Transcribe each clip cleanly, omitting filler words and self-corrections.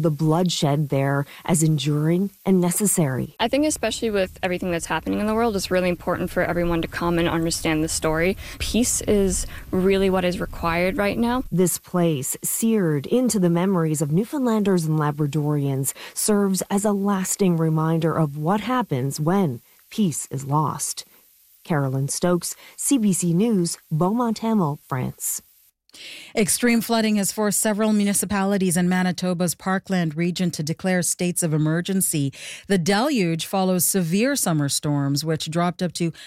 of the bloodshed there as enduring and necessary. I think especially with everything that's happening in the world, it's really important for everyone to come and understand the story. Peace is really what is required right now. This place, seared into the memories of Newfoundlanders and Labradorians, serves as a lasting reminder of what happens when peace is lost. Carolyn Stokes, CBC News, Beaumont-Hamel, France. Extreme flooding has forced several municipalities in Manitoba's Parkland region to declare states of emergency. The deluge follows severe summer storms, which dropped up to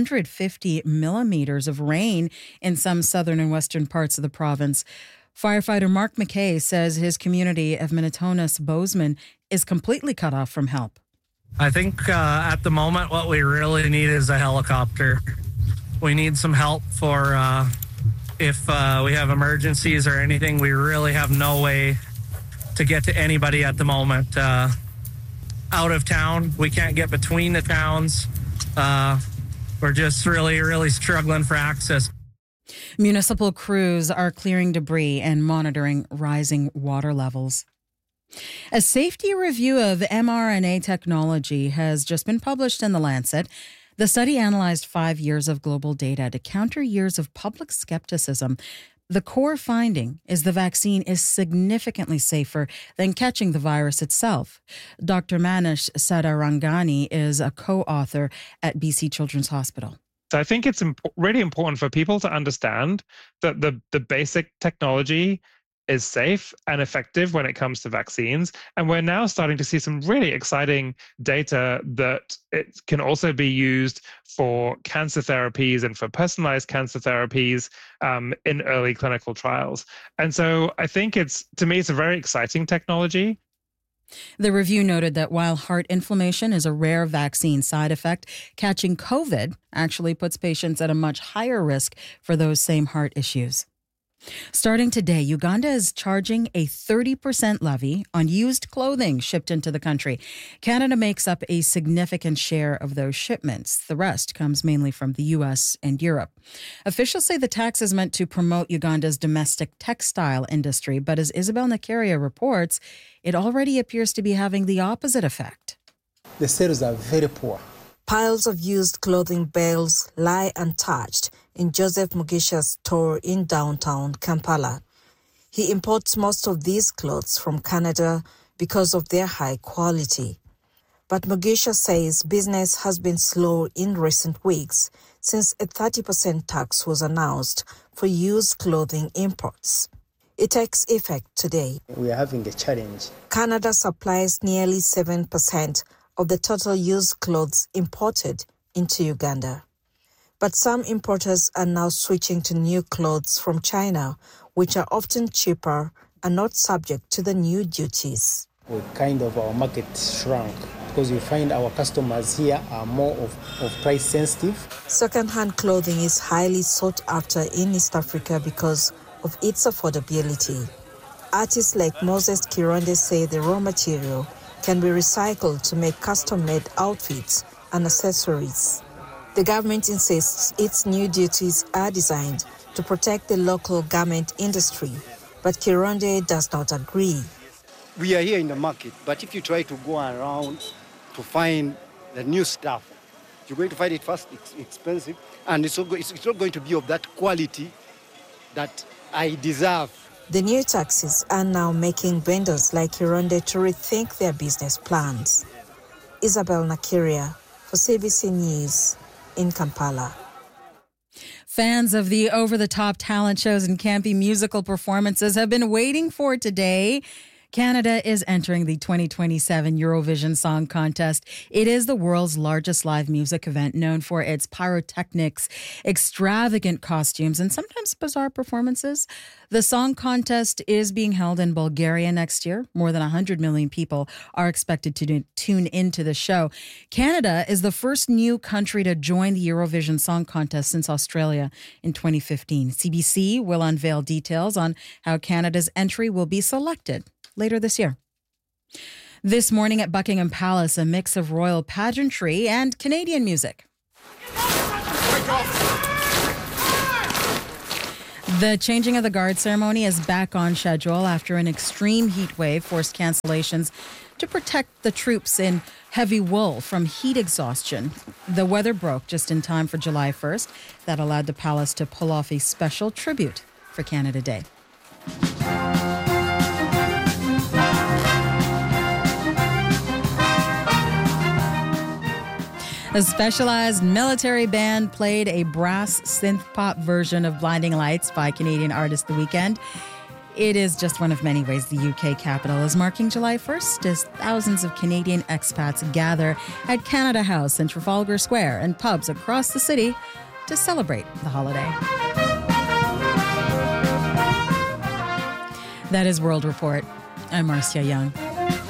150 millimeters of rain in some southern and western parts of the province. Firefighter Mark McKay says his community of Minitonas-Bozeman is completely cut off from help. I think at the moment what we really need is a helicopter. We need some help for if we have emergencies or anything. We really have no way to get to anybody at the moment. Out of town, we can't get between the towns. We're just really struggling for access. Municipal crews are clearing debris and monitoring rising water levels. A safety review of mRNA technology has just been published in The Lancet. The study analyzed 5 years of global data to counter years of public skepticism. The core finding is the vaccine is significantly safer than catching the virus itself. Dr. Manish Sadarangani is a co-author at BC Children's Hospital. So I think it's really important for people to understand that the basic technology is safe and effective when it comes to vaccines. And we're now starting to see some really exciting data that it can also be used for cancer therapies and for personalized cancer therapies in early clinical trials. And so I think to me, it's a very exciting technology. The review noted that while heart inflammation is a rare vaccine side effect, catching COVID actually puts patients at a much higher risk for those same heart issues. Starting today, Uganda is charging a 30% levy on used clothing shipped into the country. Canada makes up a significant share of those shipments. The rest comes mainly from the U.S. and Europe. Officials say the tax is meant to promote Uganda's domestic textile industry, but as Isabel Nakaria reports, it already appears to be having the opposite effect. The sales are very poor. Piles of used clothing bales lie untouched in Joseph Mugisha's store in downtown Kampala. He imports most of these clothes from Canada because of their high quality. But Mugisha says business has been slow in recent weeks since a 30% tax was announced for used clothing imports. It takes effect today. We are having a challenge. Canada supplies nearly 7% of the total used clothes imported into Uganda. But some importers are now switching to new clothes from China, which are often cheaper and not subject to the new duties. Our market shrunk because we find our customers here are more of price sensitive. Second-hand clothing is highly sought after in East Africa because of its affordability. Artists like Moses Kironde say the raw material can be recycled to make custom-made outfits and accessories. The government insists its new duties are designed to protect the local garment industry, but Kironde does not agree. We are here in the market, but if you try to go around to find the new stuff, you're going to find it first expensive, and it's not going to be of that quality that I deserve. The new taxes are now making vendors like Kironde to rethink their business plans. Isabel Nakaria for CBC News in Kampala. Fans of the over-the-top talent shows and campy musical performances have been waiting for today. Canada is entering the 2027 Eurovision Song Contest. It is the world's largest live music event, known for its pyrotechnics, extravagant costumes, and sometimes bizarre performances. The Song Contest is being held in Bulgaria next year. More than 100 million people are expected to tune into the show. Canada is the first new country to join the Eurovision Song Contest since Australia in 2015. CBC will unveil details on how Canada's entry will be selected later this year. This morning at Buckingham Palace, a mix of royal pageantry and Canadian music. The changing of the guard ceremony is back on schedule after an extreme heat wave forced cancellations to protect the troops in heavy wool from heat exhaustion. The weather broke just in time for July 1st. That allowed the palace to pull off a special tribute for Canada Day. A specialized military band played a brass synth-pop version of Blinding Lights by Canadian artist The Weeknd. It is just one of many ways the UK capital is marking July 1st as thousands of Canadian expats gather at Canada House in Trafalgar Square and pubs across the city to celebrate the holiday. That is World Report. I'm Marcia Young.